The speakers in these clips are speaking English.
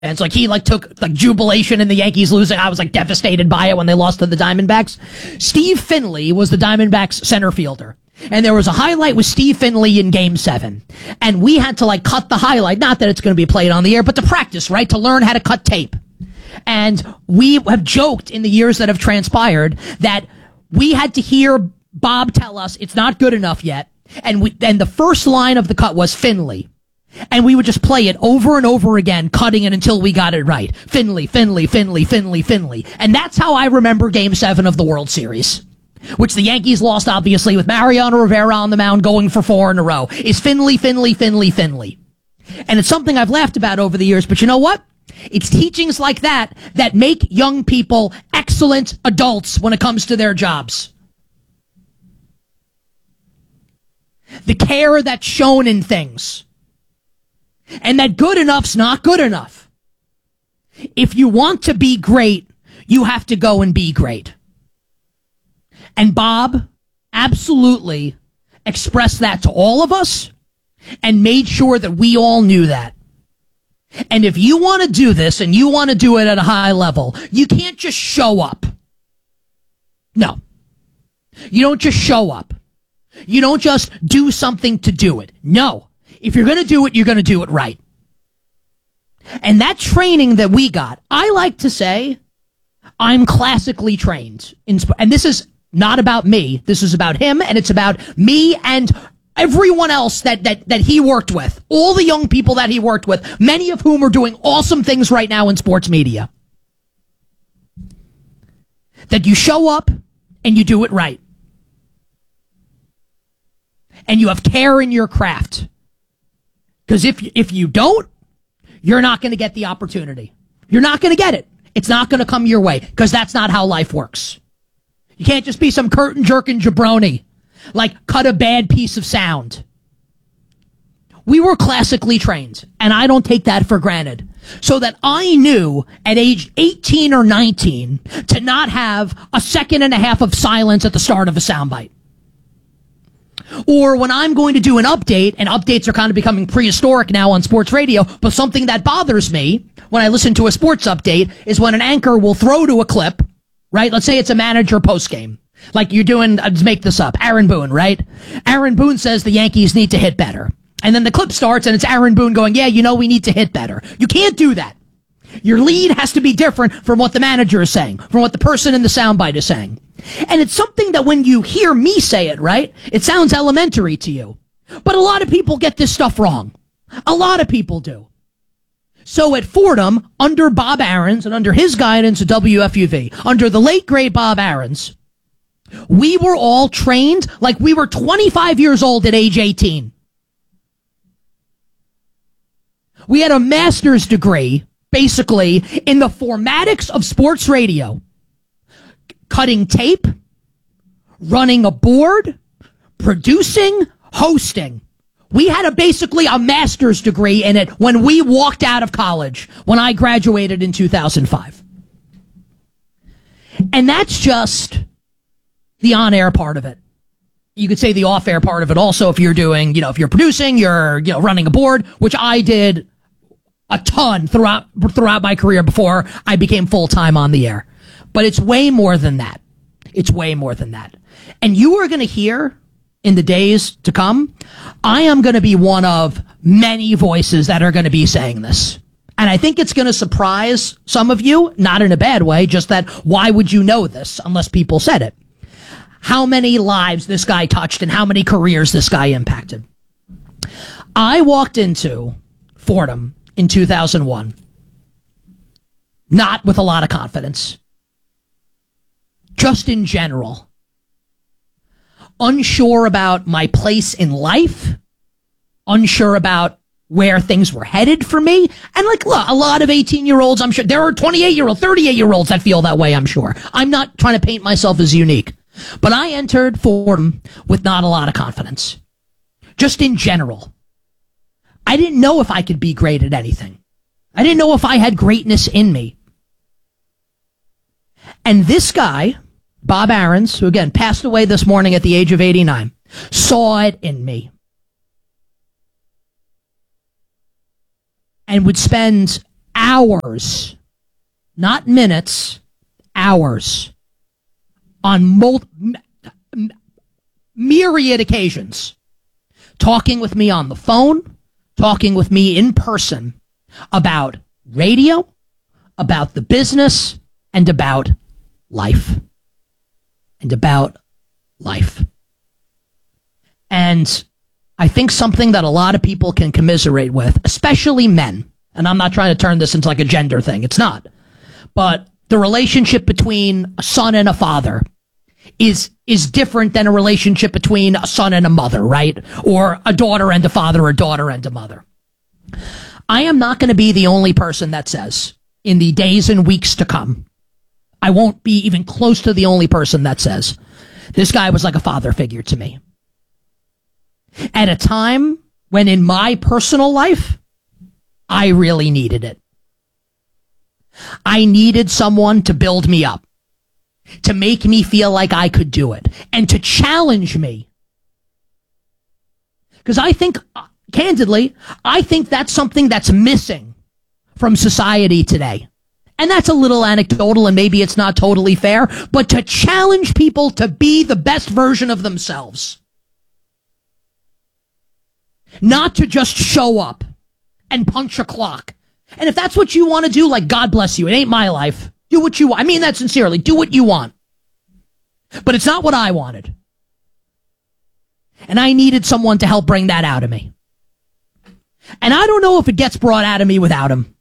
And it's like he took jubilation in the Yankees losing. I was devastated by it when they lost to the Diamondbacks. Steve Finley was the Diamondbacks center fielder. And there was a highlight with Steve Finley in Game 7. And we had to cut the highlight. Not that it's going to be played on the air, but to practice, right? To learn how to cut tape. And we have joked in the years that have transpired that we had to hear Bob tell us it's not good enough yet. And the first line of the cut was Finley. And we would just play it over and over again, cutting it until we got it right. Finley, Finley, Finley, Finley, Finley. And that's how I remember Game 7 of the World Series, which the Yankees lost, obviously, with Mariano Rivera on the mound going for 4 in a row, is Finley, Finley, Finley, Finley. And it's something I've laughed about over the years, but you know what? It's teachings like that that make young people excellent adults when it comes to their jobs. The care that's shown in things. And that good enough's not good enough. If you want to be great, you have to go and be great. And Bob absolutely expressed that to all of us and made sure that we all knew that. And if you want to do this and you want to do it at a high level, you can't just show up. No. You don't just show up. You don't just do something to do it. No. If you're going to do it, you're going to do it right. And that training that we got, I like to say, I'm classically trained. And this is not about me. This is about him, and it's about me and everyone else that he worked with. All the young people that he worked with, many of whom are doing awesome things right now in sports media. That you show up and you do it right. And you have care in your craft. Because if you don't, you're not going to get the opportunity. You're not going to get it. It's not going to come your way, because that's not how life works. You can't just be some curtain-jerking jabroni, cut a bad piece of sound. We were classically trained, and I don't take that for granted. So that I knew at age 18 or 19 to not have a second and a half of silence at the start of a soundbite. Or when I'm going to do an update, and updates are kind of becoming prehistoric now on sports radio, but something that bothers me when I listen to a sports update is when an anchor will throw to a clip, right? Let's say it's a manager postgame. You're doing, let's make this up, Aaron Boone, right? Aaron Boone says the Yankees need to hit better. And then the clip starts and it's Aaron Boone going, yeah, we need to hit better. You can't do that. Your lead has to be different from what the manager is saying, from what the person in the soundbite is saying. And it's something that when you hear me say it, right, it sounds elementary to you. But a lot of people get this stuff wrong. A lot of people do. So at Fordham, under Bob Aarons and under his guidance at WFUV, under the late great Bob Aarons, we were all trained like we were 25 years old at age 18. We had a master's degree, basically, in the formatics of sports radio. Cutting tape, running a board, producing, hosting. We had basically a master's degree in it when we walked out of college, when I graduated in 2005. And that's just the on-air part of it. You could say the off-air part of it also if you're doing, if you're producing, you're running a board, which I did a ton throughout my career before I became full-time on the air. But it's way more than that. It's way more than that. And you are going to hear in the days to come, I am going to be one of many voices that are going to be saying this. And I think it's going to surprise some of you, not in a bad way, just that why would you know this unless people said it? How many lives this guy touched and how many careers this guy impacted. I walked into Fordham in 2001, not with a lot of confidence. Just in general. Unsure about my place in life. Unsure about where things were headed for me. And look, a lot of 18-year-olds, I'm sure, there are 28-year-olds, 38-year-olds that feel that way, I'm sure. I'm not trying to paint myself as unique. But I entered Fordham with not a lot of confidence. Just in general. I didn't know if I could be great at anything. I didn't know if I had greatness in me. And this guy, Bob Aarons, who again passed away this morning at the age of 89, saw it in me. And would spend hours, not minutes, hours, on myriad occasions, talking with me on the phone, talking with me in person about radio, about the business, and about life. And about life. And I think something that a lot of people can commiserate with, especially men, and I'm not trying to turn this into like a gender thing, it's not, but the relationship between a son and a father is different than a relationship between a son and a mother, right? Or a daughter and a father, or a daughter and a mother. I am not going to be the only person that says, in the days and weeks to come, I won't be even close to the only person that says, this guy was like a father figure to me. At a time when in my personal life, I really needed it. I needed someone to build me up, to make me feel like I could do it, and to challenge me. Because I think, candidly, I think that's something that's missing from society today. And that's a little anecdotal, and maybe it's not totally fair, but to challenge people to be the best version of themselves. Not to just show up and punch a clock. And if that's what you want to do, like, God bless you. It ain't my life. Do what you want. I mean that sincerely. Do what you want. But it's not what I wanted. And I needed someone to help bring that out of me. And I don't know if it gets brought out of me without him.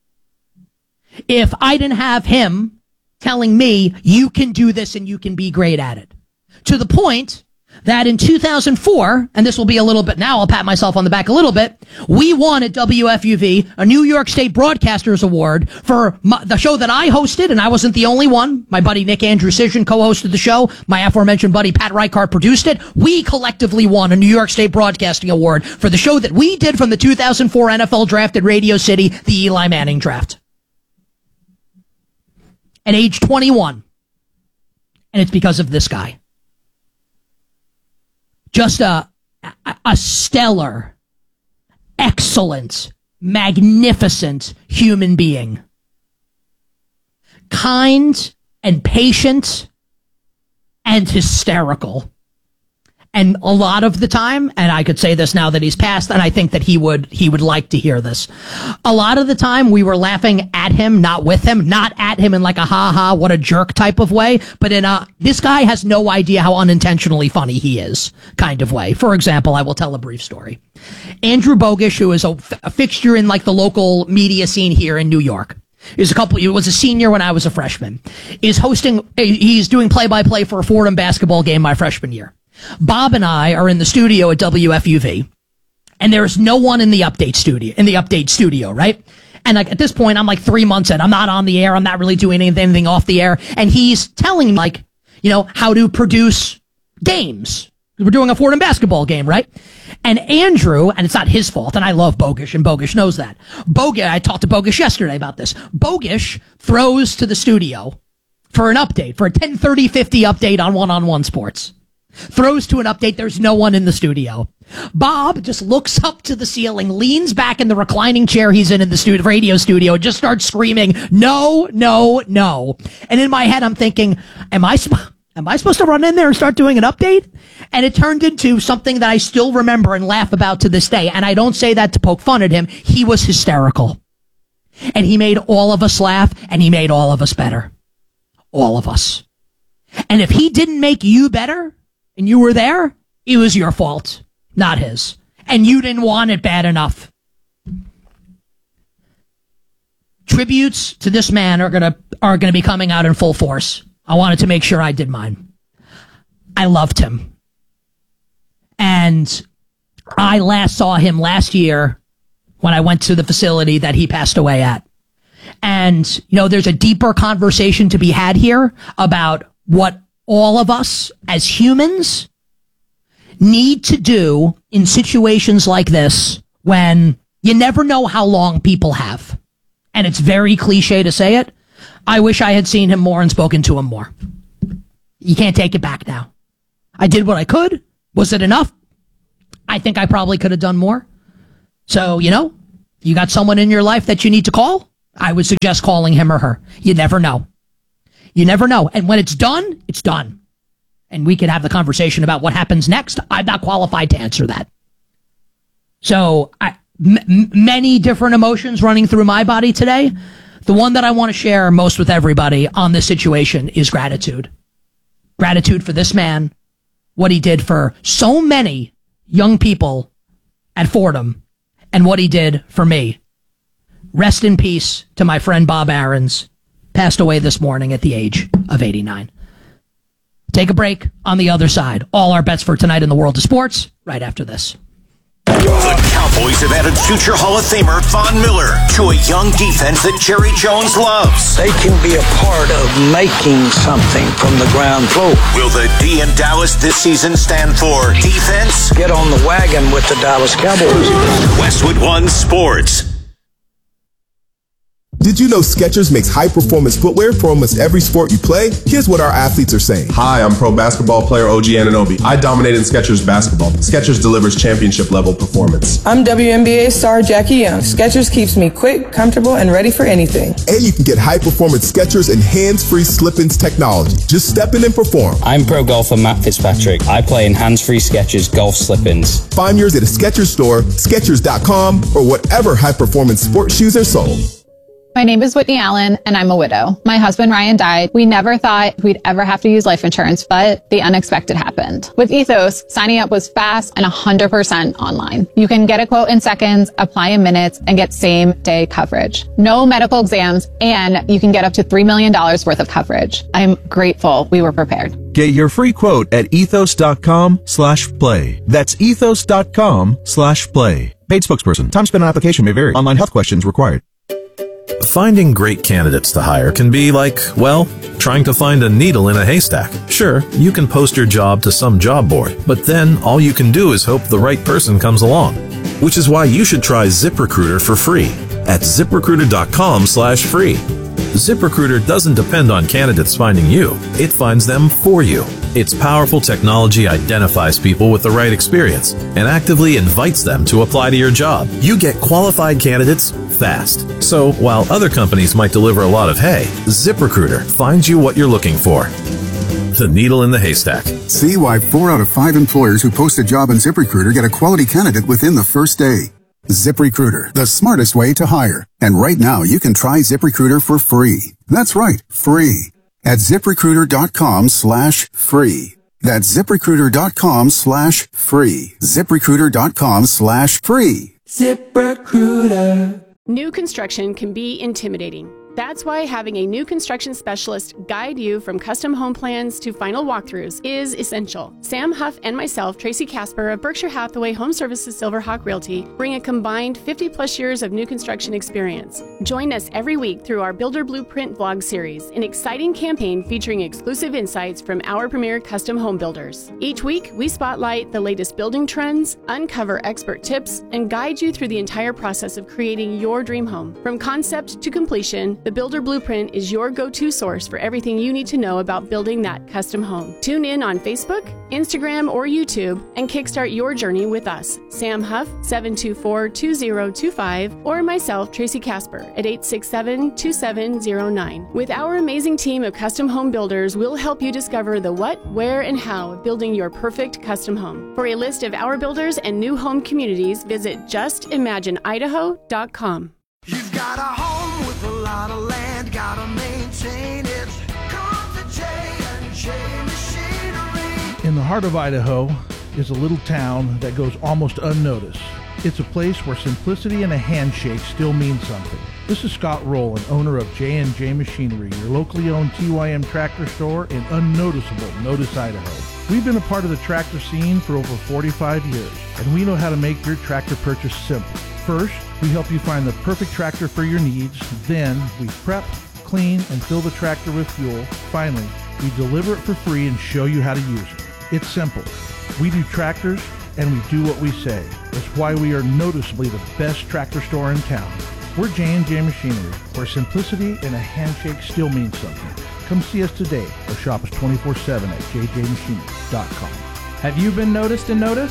If I didn't have him telling me, you can do this and you can be great at it. To the point that in 2004, and this will be a little bit, now I'll pat myself on the back a little bit, we won at WFUV a New York State Broadcasters Award for the show that I hosted, and I wasn't the only one. My buddy Nick Andrew Sission co-hosted the show. My aforementioned buddy Pat Reichart produced it. We collectively won a New York State Broadcasting Award for the show that we did from the 2004 NFL Draft at Radio City, the Eli Manning Draft. At age 21. And it's because of this guy. Just a stellar, excellent, magnificent human being. Kind and patient and hysterical. And a lot of the time, and I could say this now that he's passed, and I think that he would like to hear this. A lot of the time we were laughing at him, not with him, not at him in like a ha-ha, what a jerk type of way, but in a, this guy has no idea how unintentionally funny he is kind of way. For example, I will tell a brief story. Andrew Bogish, who is a fixture in like the local media scene here in New York, he was a senior when I was a freshman, he's doing play-by-play for a Fordham basketball game my freshman year. Bob and I are in the studio at WFUV, and there's no one in the update studio, right? And like at this point, I'm like 3 months in. I'm not on the air. I'm not really doing anything off the air. And he's telling me, like, you know, how to produce games. We're doing a Fordham basketball game, right? And Andrew, and it's not his fault, and I love Bogish, and Bogish knows that. I talked to Bogish yesterday about this. Bogish throws to the studio for an update, for a 10:30:50 update on one-on-one sports. Throws to an update, there's no one in the studio. Bob just looks up to the ceiling, leans back in the reclining chair he's in the radio studio, and just starts screaming, no, no, no. And in my head, I'm thinking, am I supposed to run in there and start doing an update? And it turned into something that I still remember and laugh about to this day. And I don't say that to poke fun at him. He was hysterical. And he made all of us laugh, and he made all of us better. All of us. And if he didn't make you better, and you were there, it was your fault, not his. And you didn't want it bad enough. Tributes to this man are gonna be coming out in full force. I wanted to make sure I did mine. I loved him. And I last saw him last year when I went to the facility that he passed away at. And, you know, there's a deeper conversation to be had here about what all of us as humans need to do in situations like this when you never know how long people have. And it's very cliche to say it. I wish I had seen him more and spoken to him more. You can't take it back now. I did what I could. Was it enough? I think I probably could have done more. So, you know, you got someone in your life that you need to call, I would suggest calling him or her. You never know. You never know. And when it's done, it's done. And we could have the conversation about what happens next. I'm not qualified to answer that. So many different emotions running through my body today. The one that I want to share most with everybody on this situation is gratitude. Gratitude for this man, what he did for so many young people at Fordham, and what he did for me. Rest in peace to my friend Bob Aarons, passed away this morning at the age of 89. Take a break. On the other side, all our bets for tonight in the world of sports, right after this. The Cowboys have added future Hall of Famer Von Miller to a young defense that Jerry Jones loves. They can be a part of making something from the ground floor. Will the D in Dallas this season stand for defense? Get on the wagon with the Dallas Cowboys. Westwood One Sports. Did you know Skechers makes high-performance footwear for almost every sport you play? Here's what our athletes are saying. Hi, I'm pro basketball player OG Anunoby. I dominate in Skechers basketball. Skechers delivers championship-level performance. I'm WNBA star Jackie Young. Skechers keeps me quick, comfortable, and ready for anything. And you can get high-performance Skechers and hands-free slip-ins technology. Just step in and perform. I'm pro golfer Matt Fitzpatrick. I play in hands-free Skechers golf slip-ins. Find yours at a Skechers store, Skechers.com, or whatever high-performance sports shoes are sold. My name is Whitney Allen, and I'm a widow. My husband, Ryan, died. We never thought we'd ever have to use life insurance, but the unexpected happened. With Ethos, signing up was fast and 100% online. You can get a quote in seconds, apply in minutes, and get same-day coverage. No medical exams, and you can get up to $3 million worth of coverage. I'm grateful we were prepared. Get your free quote at ethos.com/play. That's ethos.com/play. Paid spokesperson. Time spent on application may vary. Online health questions required. Finding great candidates to hire can be like, well, trying to find a needle in a haystack. Sure, you can post your job to some job board, but then all you can do is hope the right person comes along. Which is why you should try ZipRecruiter for free at ZipRecruiter.com/free. ZipRecruiter doesn't depend on candidates finding you. It finds them for you. Its powerful technology identifies people with the right experience and actively invites them to apply to your job. You get qualified candidates fast. So while other companies might deliver a lot of hay, ZipRecruiter finds you what you're looking for. The needle in the haystack. See why 4 out of 5 employers who post a job on ZipRecruiter get a quality candidate within the first day. ZipRecruiter, the smartest way to hire. And right now, you can try ZipRecruiter for free. That's right, free. At ZipRecruiter.com/free. That's ZipRecruiter.com/free. ZipRecruiter.com/free. ZipRecruiter. New construction can be intimidating. That's why having a new construction specialist guide you from custom home plans to final walkthroughs is essential. Sam Huff and myself, Tracy Casper of Berkshire Hathaway Home Services Silverhawk Realty, bring a combined 50-plus years of new construction experience. Join us every week through our Builder Blueprint vlog series, an exciting campaign featuring exclusive insights from our premier custom home builders. Each week, we spotlight the latest building trends, uncover expert tips, and guide you through the entire process of creating your dream home. From concept to completion, the Builder Blueprint is your go-to source for everything you need to know about building that custom home. Tune in on Facebook, Instagram, or YouTube and kickstart your journey with us. Sam Huff, 724-2025, or myself, Tracy Casper, at 867-2709. With our amazing team of custom home builders, we'll help you discover the what, where, and how of building your perfect custom home. For a list of our builders and new home communities, visit justimagineidaho.com. You've got a home with a lot of land, gotta maintain it. Come to J&J Machinery. In the heart of Idaho is a little town that goes almost unnoticed. It's a place where simplicity and a handshake still mean something. This is Scott Rowland, owner of J&J Machinery, your locally owned TYM tractor store in unnoticeable Notice, Idaho. We've been a part of the tractor scene for over 45 years, and we know how to make your tractor purchase simple. First, we help you find the perfect tractor for your needs. Then, we prep, clean, and fill the tractor with fuel. Finally, we deliver it for free and show you how to use it. It's simple. We do tractors, and we do what we say. That's why we are noticeably the best tractor store in town. We're J&J Machinery, where simplicity and a handshake still means something. Come see us today or shop us 24/7 at jjmachinery.com. Have you been noticed and noticed?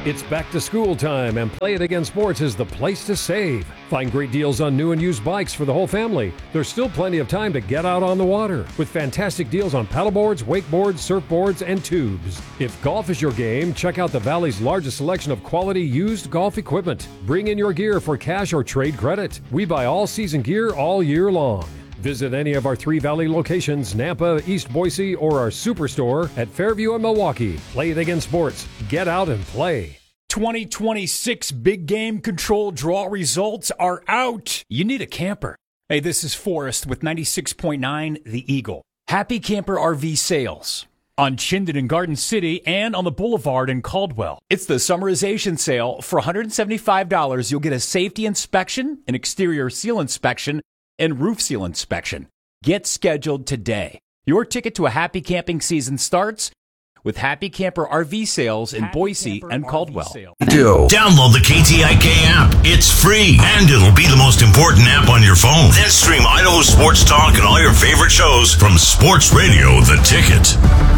It's back to school time, and Play It Again Sports is the place to save. Find great deals on new and used bikes for the whole family. There's still plenty of time to get out on the water with fantastic deals on paddleboards, wakeboards, surfboards, and tubes. If golf is your game, check out the Valley's largest selection of quality used golf equipment. Bring in your gear for cash or trade credit. We buy all season gear all year long. Visit any of our 3 Valley locations, Nampa, East Boise, or our superstore at Fairview and Milwaukee. Play It Again Sports. Get out and play. 2026 Big Game Control draw results are out. You need a camper. Hey, this is Forrest with 96.9 The Eagle. Happy Camper RV sales on Chinden in Garden City and on the Boulevard in Caldwell. It's the summarization sale. For $175, you'll get a safety inspection, an exterior seal inspection, and roof seal inspection. Get scheduled today. Your ticket to a happy camping season starts with Happy Camper RV sales in Boise and Caldwell. Download the KTIK app. It's free, and it'll be the most important app on your phone. Then stream Idaho Sports Talk and all your favorite shows from Sports Radio The Ticket.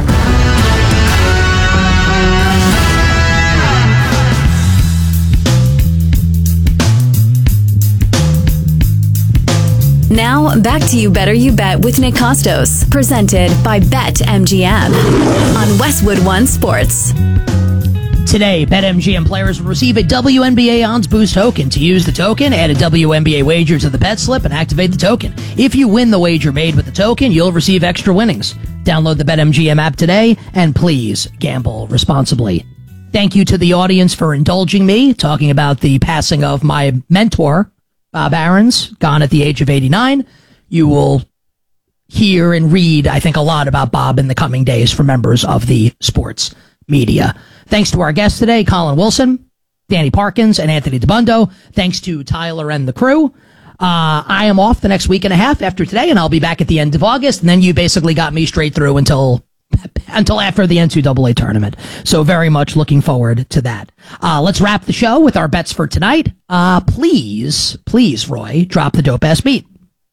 Now, back to You Better You Bet with Nick Costos, presented by BetMGM on Westwood One Sports. Today, BetMGM players will receive a WNBA Odds Boost token. To use the token, add a WNBA wager to the bet slip and activate the token. If you win the wager made with the token, you'll receive extra winnings. Download the BetMGM app today, and please gamble responsibly. Thank you to the audience for indulging me, talking about the passing of my mentor, Bob Aarons, gone at the age of 89. You will hear and read, I think, a lot about Bob in the coming days from members of the sports media. Thanks to our guests today, Colin Wilson, Danny Parkins, and Anthony DeBundo. Thanks to Tyler and the crew. I am off the next week and a half after today, and I'll be back at the end of August. And then you basically got me straight through until after the NCAA tournament. So very much looking forward to that. Let's wrap the show with our bets for tonight. Please, Roy, drop the dope ass beat.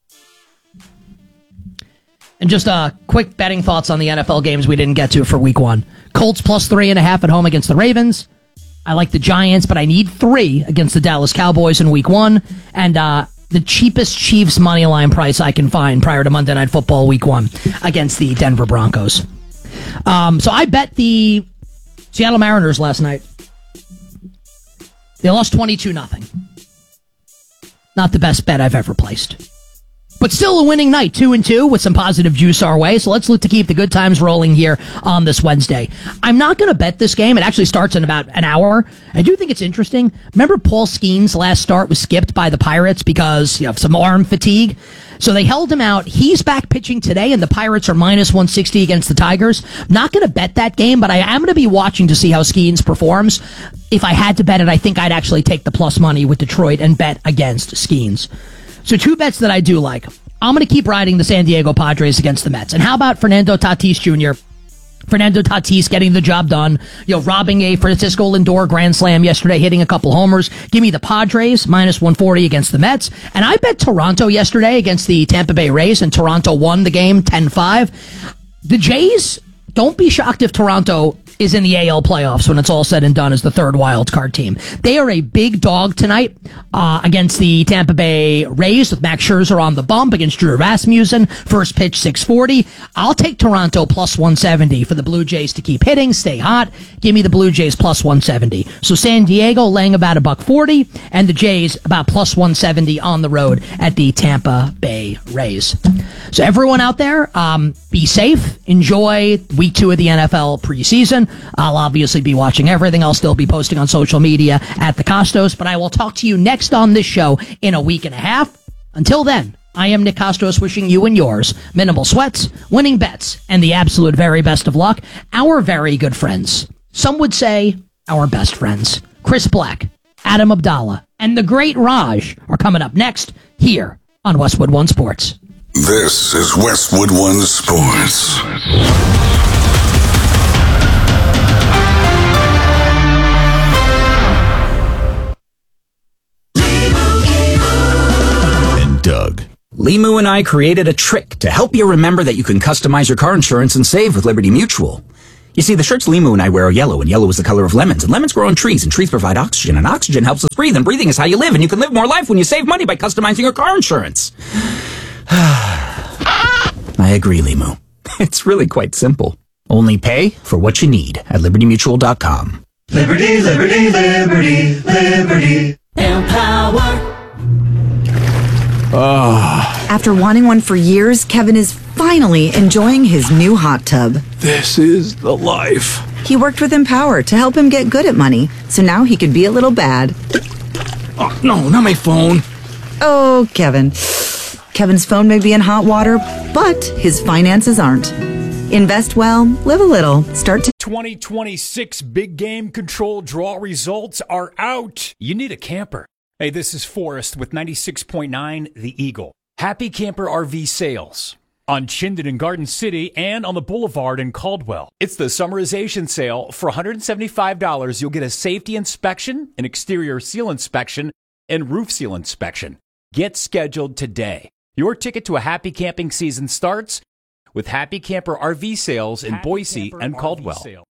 And just quick betting thoughts on the NFL games we didn't get to for week 1. Colts plus 3.5 at home against the Ravens. I like the Giants, but I need 3 against the Dallas Cowboys in week 1. And the cheapest Chiefs money line price I can find prior to Monday Night Football week 1 against the Denver Broncos. So I bet the Seattle Mariners last night. They lost 22-0. Not the best bet I've ever placed. But still a winning night, 2-2 with some positive juice our way. So let's look to keep the good times rolling here on this Wednesday. I'm not going to bet this game. It actually starts in about an hour. I do think it's interesting. Remember Paul Skeens' last start was skipped by the Pirates because of some arm fatigue. So they held him out. He's back pitching today, and the Pirates are minus 160 against the Tigers. Not going to bet that game, but I am going to be watching to see how Skeens performs. If I had to bet it, I think I'd actually take the plus money with Detroit and bet against Skeens. So 2 bets that I do like. I'm going to keep riding the San Diego Padres against the Mets. And how about Fernando Tatis Jr.? Fernando Tatis getting the job done, robbing a Francisco Lindor grand slam yesterday, hitting a couple homers. Give me the Padres, minus 140 against the Mets. And I bet Toronto yesterday against the Tampa Bay Rays, and Toronto won the game 10-5. The Jays, don't be shocked if Toronto is in the AL playoffs when it's all said and done as the 3rd wild card team. They are a big dog tonight against the Tampa Bay Rays with Max Scherzer on the bump against Drew Rasmussen. First pitch 640. I'll take Toronto plus 170 for the Blue Jays to keep hitting, stay hot. Give me the Blue Jays plus 170. So San Diego laying about $1.40 and the Jays about plus 170 on the road at the Tampa Bay Rays. So everyone out there, be safe. Enjoy week 2 of the NFL preseason. I'll obviously be watching everything. I'll still be posting on social media at the Costos, but I will talk to you next on this show in a week and a half. Until then, I am Nick Costos wishing you and yours minimal sweats, winning bets, and the absolute very best of luck. Our very good friends, some would say our best friends, Chris Black, Adam Abdallah, and the great Raj are coming up next here on Westwood One Sports. This is Westwood One Sports. Doug. Limu and I created a trick to help you remember that you can customize your car insurance and save with Liberty Mutual. You see, the shirts Limu and I wear are yellow, and yellow is the color of lemons, and lemons grow on trees, and trees provide oxygen, and oxygen helps us breathe, and breathing is how you live, and you can live more life when you save money by customizing your car insurance. I agree, Limu. It's really quite simple. Only pay for what you need at LibertyMutual.com. Liberty, liberty, liberty, liberty. Empower. After wanting one for years, Kevin is finally enjoying his new hot tub. This is the life. He worked with Empower to help him get good at money, so now he could be a little bad. Oh, no, not my phone. Oh, Kevin. Kevin's phone may be in hot water, but his finances aren't. Invest well, live a little, start to... 2026 Big Game Control draw results are out. You need a camper. Hey, this is Forrest with 96.9 The Eagle. Happy Camper RV sales on Chinden in Garden City and on the Boulevard in Caldwell. It's the summarization sale. For $175, you'll get a safety inspection, an exterior seal inspection, and roof seal inspection. Get scheduled today. Your ticket to a happy camping season starts with Happy Camper RV sales in Boise and Caldwell.